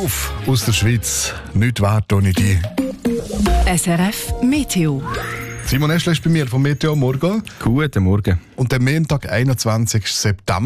Puff aus der Schweiz. Nicht wert ohne die. SRF Meteo. Simon Eschle ist bei mir vom Meteo Morgen. Guten Morgen. Und der Montag, 21. September.